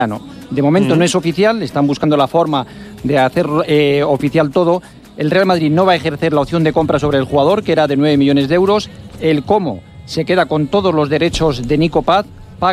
De momento no es oficial, están buscando la forma de hacer oficial todo. El Real Madrid no va a ejercer la opción de compra sobre el jugador, que era de 9 millones de euros. El cómo se queda con todos los derechos de Nico Paz.